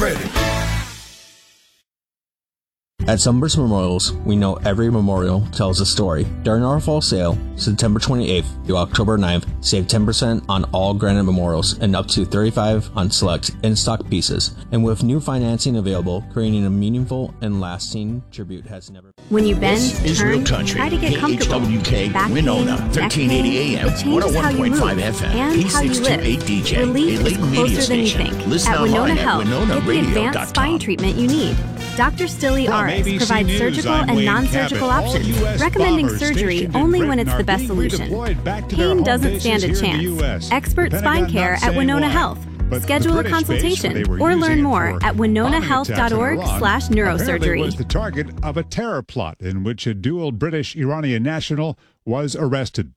ready. At Sunburst Memorials, we know every memorial tells a story. During our fall sale, September 28th through October 9th, save 10% on all granite memorials and up to 35% on select in-stock pieces. And with new financing available, creating a meaningful and lasting tribute has never been. When you bend, This turn, is Real Country. try to get comfortable. KHWK, Back Winona, pain, neck 1380 AM, pain, it changes how you move 101.5 FM, and how you live. P628 DJ, Relief a is Layton media closer than you station. think. Listen At Winona online Health, at get the advanced winonaradio.com. spine treatment you need. Dr. Stilly From RX ABC provides News, surgical I'm and Wayne non-surgical Cabot. All options, U.S. recommending bombers surgery stationed in only when Britain it's the are best being solution. redeployed back to their Pain home doesn't bases stand a here in the chance. U.S. Expert The spine Pentagon care not at saying Winona why, Health. but Schedule the a British base where consultation they were or using learn it more for at bombing attacks in Iran winonahealth.org/neurosurgery. apparently was the target of a terror plot in which a dual British-Iranian national was arrested.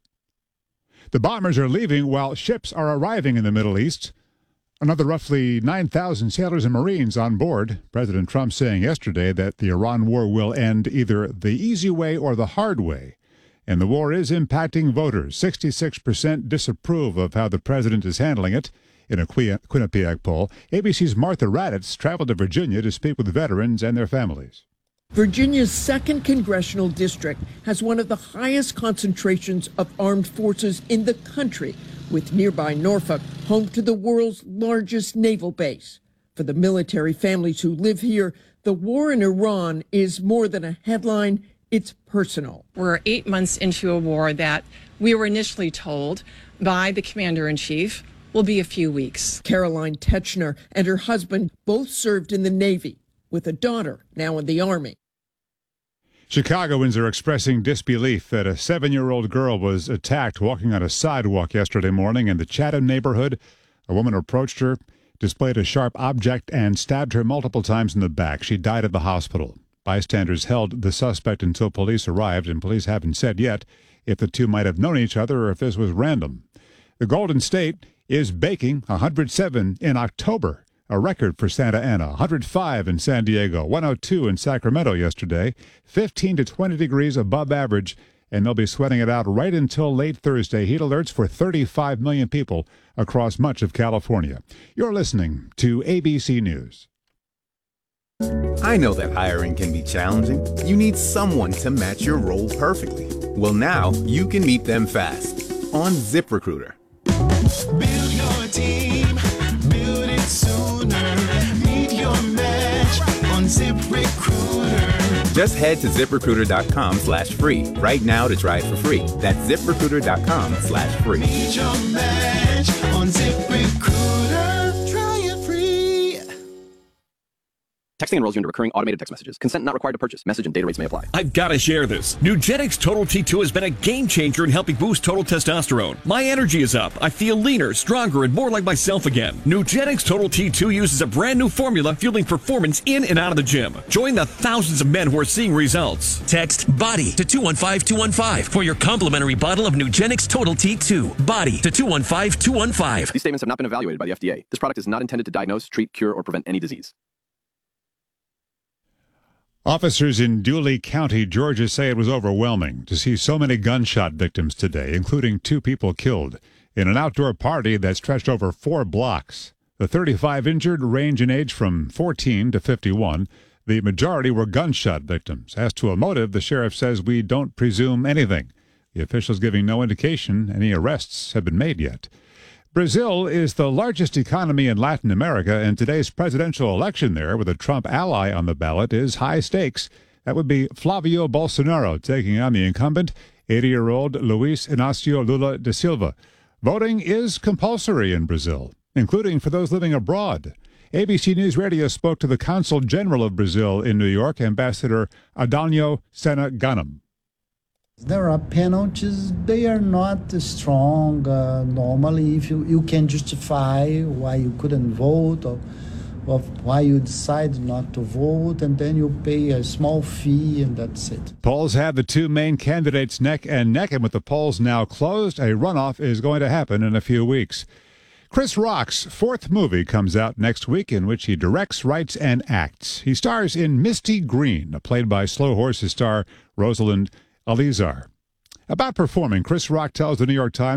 The bombers are leaving while ships are arriving in the Middle East. Another roughly 9,000 sailors and Marines on board. President Trump saying yesterday that the Iran war will end either the easy way or the hard way. And the war is impacting voters. 66% disapprove of how the president is handling it. In a Quinnipiac poll, ABC's Martha Raddatz traveled to Virginia to speak with veterans and their families. Virginia's 2nd Congressional District has one of the highest concentrations of armed forces in the country, with nearby Norfolk home to the world's largest naval base. For the military families who live here, the war in Iran is more than a headline, it's personal. We're 8 months into a war that we were initially told by the commander-in-chief will be a few weeks. Caroline Techner and her husband both served in the Navy, with a daughter now in the Army. Chicagoans are expressing disbelief that a 7-year-old girl was attacked walking on a sidewalk yesterday morning in the Chatham neighborhood. A woman approached her, displayed a sharp object, and stabbed her multiple times in the back. She died at the hospital. Bystanders held the suspect until police arrived, and police haven't said yet if the two might have known each other or if this was random. The Golden State is baking 107 in October. A record for Santa Ana, 105 in San Diego, 102 in Sacramento yesterday, 15 to 20 degrees above average, and they'll be sweating it out right until late Thursday. Heat alerts for 35 million people across much of California. You're listening to ABC News. I know that hiring can be challenging. You need someone to match your role perfectly. Well, now you can meet them fast on ZipRecruiter. Build your team, build it sooner. Meet your match on ZipRecruiter. Just head to ZipRecruiter.com/free right now to try it for free. That's ZipRecruiter.com/free. Meet your match on ZipRecruiter. Try it free. Texting enrolls you into recurring automated text messages. Consent not required to purchase. Message and data rates may apply. I've got to share this. Nugenix Total T2 has been a game changer in helping boost total testosterone. My energy is up. I feel leaner, stronger, and more like myself again. Nugenix Total T2 uses a brand new formula fueling performance in and out of the gym. Join the thousands of men who are seeing results. Text BODY to 215215 for your complimentary bottle of Nugenix Total T2. BODY to 215215. These statements have not been evaluated by the FDA. This product is not intended to diagnose, treat, cure, or prevent any disease. Officers in Dooley County, Georgia, say it was overwhelming to see so many gunshot victims today, including 2 people killed in an outdoor party that stretched over 4 blocks. The 35 injured range in age from 14 to 51. The majority were gunshot victims. As to a motive, the sheriff says we don't presume anything. The officials giving no indication any arrests have been made yet. Brazil is the largest economy in Latin America, and today's presidential election there, with a Trump ally on the ballot, is high stakes. That would be Flavio Bolsonaro taking on the incumbent, 80-year-old Luis Inácio Lula da Silva. Voting is compulsory in Brazil, including for those living abroad. ABC News Radio spoke to the Consul General of Brazil in New York, Ambassador Adalio Sena Ganem. There are penalties. They are not strong. Normally, if you can justify why you couldn't vote or why you decide not to vote, and then you pay a small fee, and that's it. Polls have the 2 main candidates neck and neck, and with the polls now closed, a runoff is going to happen in a few weeks. Chris Rock's 4th movie comes out next week, in which he directs, writes, and acts. He stars in Misty Green, played by Slow Horses star Rosalind Alizar. About performing, Chris Rock tells the New York Times